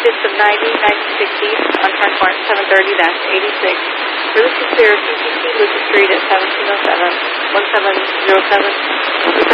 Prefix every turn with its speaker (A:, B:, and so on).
A: consists of 90, 1960 on Frank Martin 730-86. For this conspiracy, proceed with the street at 1707, 1707.